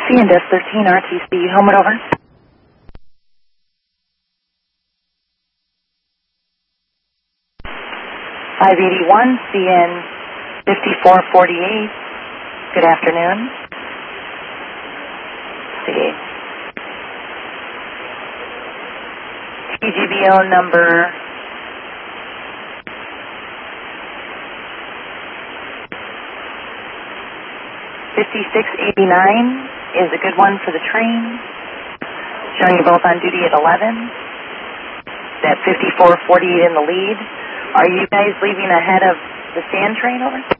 CNS 13 RTC, home and over. (581) CN 5448. Good afternoon. See. TGBO number 5689 is a good one for the train. Showing you both on duty at 11. That 5448 in the lead. Are you guys leaving ahead of the sand train over?